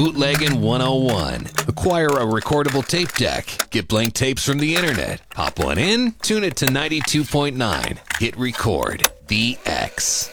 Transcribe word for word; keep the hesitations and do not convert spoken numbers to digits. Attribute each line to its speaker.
Speaker 1: Bootlegging one oh one. Acquire a recordable tape deck. Get blank tapes from the internet. Pop one in, tune it to ninety-two point nine. Hit record. The X.